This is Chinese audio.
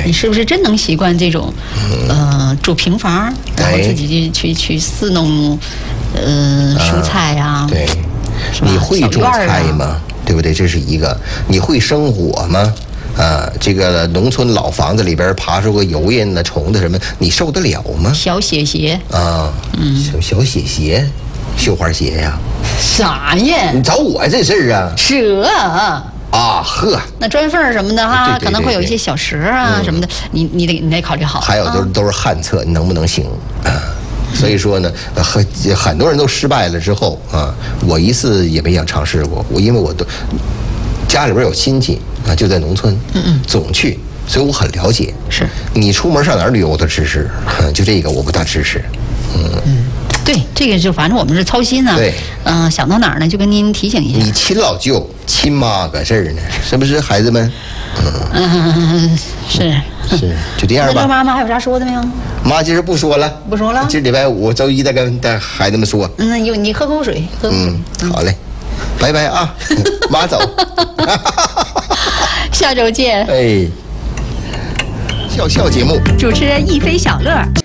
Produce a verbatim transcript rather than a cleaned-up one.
你是不是真能习惯这种，呃，住平房，然后自己去去去伺弄，呃，蔬菜呀？ 对，你会种菜吗？对不对？这是一个。你会生火吗？啊，这个农村老房子里边爬出个油烟的虫子什么，你受得了吗？ 小血鞋啊，嗯，小小血鞋，绣花鞋呀？ 啥呀？ 你找我这事儿啊？ 蛇啊！ 啊呵， 那砖缝什么的哈， 对对对对， 可能会有一些小蛇啊什么的，嗯、你你得你得考虑好。 还有都是、啊、都是旱厕，你能不能行啊？所以说呢，很很多人都失败了之后啊，我一次也没想尝试过，我因为我都家里边有亲戚啊，就在农村，嗯嗯，总去，所以我很了解。 是， 你出门上哪儿旅游我都支持，就这个我不大支持，嗯。 嗯对，这个就反正我们是操心呢。 对， 嗯、呃，想到哪儿呢，就跟您提醒一下。 你亲老舅、亲妈个事儿呢，是不是孩子们？ 嗯，嗯是是，就这样吧。 那妈妈还有啥说的没有？ 妈今儿不说了， 不说了。 今儿礼拜五、周一再跟带孩子们说。 嗯，有你喝口水，喝口水。 嗯，好嘞，拜拜啊，妈走。 下周见。 哎，笑笑节目， 主持人一飞小乐。